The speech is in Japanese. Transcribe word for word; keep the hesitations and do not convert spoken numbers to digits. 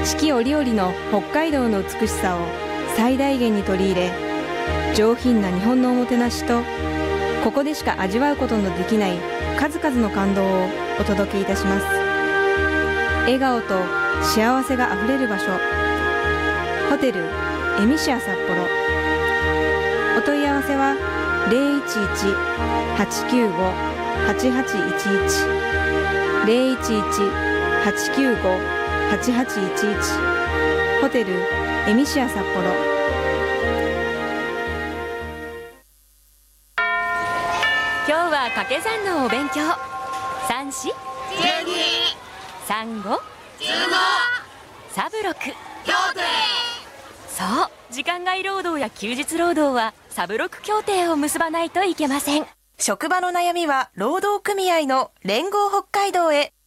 四季折々の北海道の美しさを最大限に取り入れ、上品な日本のおもてなしとここでしか味わうことのできない数々の感動をお届けいたします。笑顔と幸せがあふれる場所、ホテルエミシア札幌。お問い合わせは ゼロいちいち はちきゅうご はちはちいちいち ゼロいちいち はちきゅうご はちはちいちいち。ホテルエミシア札幌。 今日は掛け算のお勉強。三四十二、 三五十五、 サブロク。 京都へ。 そう、時間外労働や休日労働はサブロク協定を結ばないといけません。 職場の悩みは労働組合の連合北海道へ。